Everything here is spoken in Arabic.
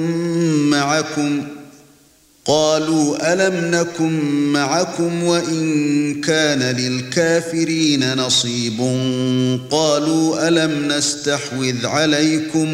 معكم قالوا ألم نكن معكم وإن كان للكافرين نصيب قالوا ألم نستحوذ عليكم